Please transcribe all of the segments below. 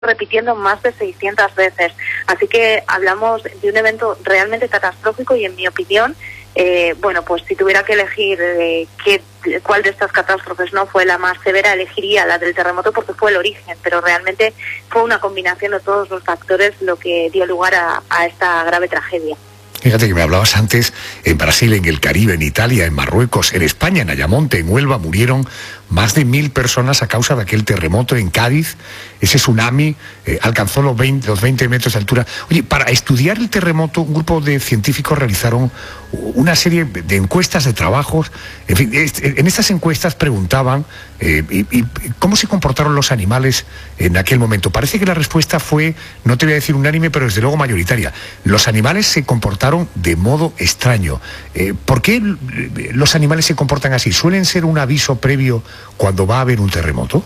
repitiendo más de 600 veces. Así que hablamos de un evento realmente catastrófico y, en mi opinión, bueno, pues si tuviera que elegir cuál de estas catástrofes no fue la más severa, elegiría la del terremoto porque fue el origen, pero realmente fue una combinación de todos los factores lo que dio lugar a esta grave tragedia. Fíjate que me hablabas antes, en Brasil, en el Caribe, en Italia, en Marruecos, en España, en Ayamonte, en Huelva, murieron más de 1000 personas a causa de aquel terremoto. En Cádiz, ese tsunami alcanzó los 20 metros de altura. Oye, para estudiar el terremoto, un grupo de científicos realizaron una serie de encuestas, de trabajos. En fin, en estas encuestas preguntaban cómo se comportaron los animales en aquel momento. Parece que la respuesta fue, no te voy a decir unánime, pero desde luego mayoritaria. Los animales se comportaron de modo extraño. ¿Por qué los animales se comportan así? ¿Suelen ser un aviso previo cuando va a haber un terremoto?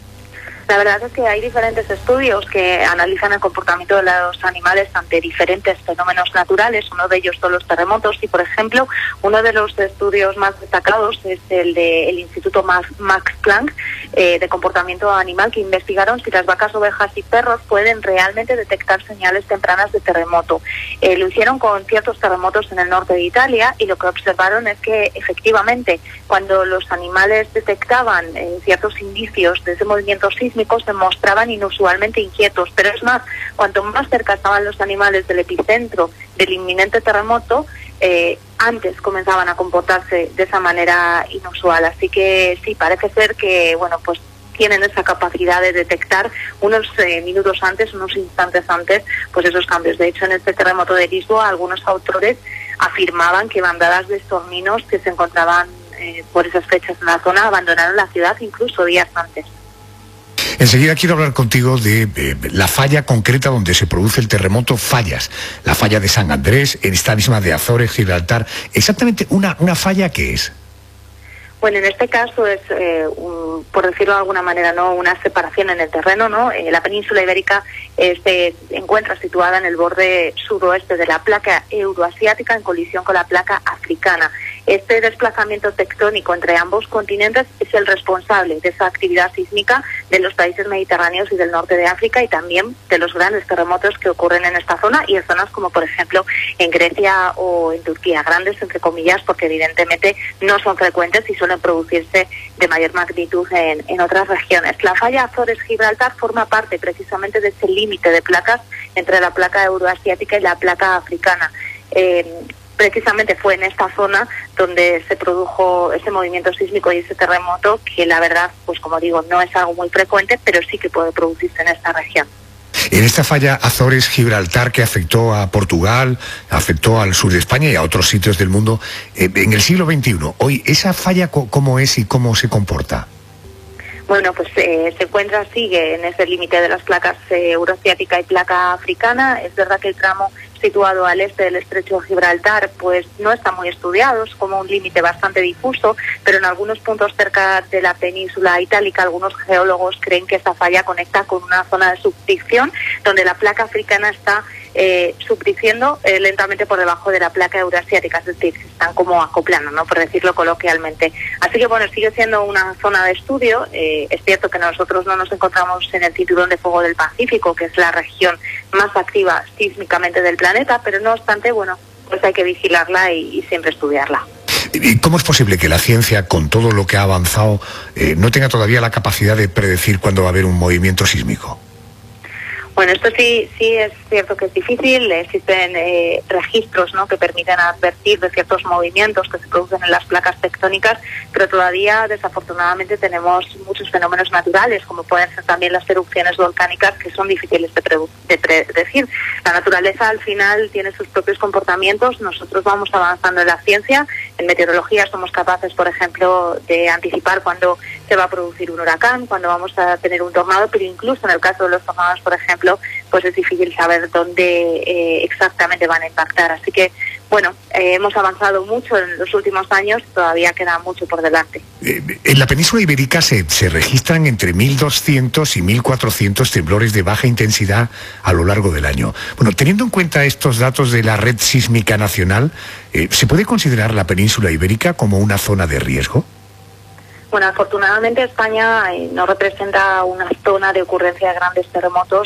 La verdad es que hay diferentes estudios que analizan el comportamiento de los animales ante diferentes fenómenos naturales. Uno de ellos son los terremotos y, por ejemplo, uno de los estudios más destacados es el del Instituto Max Planck de comportamiento animal, que investigaron si las vacas, ovejas y perros pueden realmente detectar señales tempranas de terremoto. Lo hicieron con ciertos terremotos en el norte de Italia y lo que observaron es que, efectivamente, cuando los animales detectaban ciertos indicios de ese movimiento sísmico, se mostraban inusualmente inquietos, pero es más, cuanto más cerca estaban los animales del epicentro del inminente terremoto, antes comenzaban a comportarse de esa manera inusual. Así que sí, parece ser que, bueno, pues tienen esa capacidad de detectar unos minutos antes, unos instantes antes, pues esos cambios. De hecho, en este terremoto de Lisboa, algunos autores afirmaban que bandadas de estorninos que se encontraban por esas fechas en la zona abandonaron la ciudad incluso días antes. Enseguida quiero hablar contigo de la falla concreta donde se produce el terremoto, fallas. La falla de San Andrés, en esta misma de Azores, Gibraltar. Exactamente, una falla, ¿qué es? Bueno, en este caso es, por decirlo de alguna manera, no una separación en el terreno, ¿no? La península ibérica se encuentra situada en el borde suroeste de la placa euroasiática en colisión con la placa africana. Este desplazamiento tectónico entre ambos continentes es el responsable de esa actividad sísmica de los países mediterráneos y del norte de África, y también de los grandes terremotos que ocurren en esta zona y en zonas como, por ejemplo, en Grecia o en Turquía. Grandes, entre comillas, porque evidentemente no son frecuentes y suelen producirse de mayor magnitud en otras regiones. La falla Azores-Gibraltar forma parte precisamente de ese límite de placas entre la placa euroasiática y la placa africana. Precisamente fue en esta zona donde se produjo ese movimiento sísmico y ese terremoto, que la verdad, pues como digo, no es algo muy frecuente, pero sí que puede producirse en esta región. En esta falla Azores-Gibraltar, que afectó a Portugal, afectó al sur de España y a otros sitios del mundo, en el siglo XXI, hoy, ¿esa falla cómo es y cómo se comporta? Bueno, pues se encuentra, sigue en ese límite de las placas euroasiática y placa africana. Es verdad que el tramo situado al este del estrecho de Gibraltar pues no está muy estudiado, es como un límite bastante difuso, pero en algunos puntos cerca de la península itálica algunos geólogos creen que esta falla conecta con una zona de subducción donde la placa africana está subduciendo lentamente por debajo de la placa euroasiática, es decir, se están como acoplando, ¿no?, por decirlo coloquialmente. Así que bueno, sigue siendo una zona de estudio. Es cierto que nosotros no nos encontramos en el cinturón de fuego del Pacífico, que es la región más activa sísmicamente del planeta, pero no obstante, bueno, pues hay que vigilarla y siempre estudiarla. ¿Y cómo es posible que la ciencia, con todo lo que ha avanzado, no tenga todavía la capacidad de predecir cuándo va a haber un movimiento sísmico? Bueno, esto sí es cierto que es difícil. Existen registros, ¿no?, que permiten advertir de ciertos movimientos que se producen en las placas tectónicas, pero todavía desafortunadamente tenemos muchos fenómenos naturales, como pueden ser también las erupciones volcánicas, que son difíciles de predecir. La naturaleza al final tiene sus propios comportamientos. Nosotros vamos avanzando en la ciencia. En meteorología somos capaces, por ejemplo, de anticipar cuándo se va a producir un huracán, cuándo vamos a tener un tornado, pero incluso en el caso de los tornados, por ejemplo, pues es difícil saber dónde exactamente van a impactar. Así que, bueno, hemos avanzado mucho en los últimos años, todavía queda mucho por delante. En la península ibérica se registran entre 1.200 y 1.400 temblores de baja intensidad a lo largo del año. Bueno, teniendo en cuenta estos datos de la Red Sísmica Nacional, ¿se puede considerar la península ibérica como una zona de riesgo? Bueno, afortunadamente España no representa una zona de ocurrencia de grandes terremotos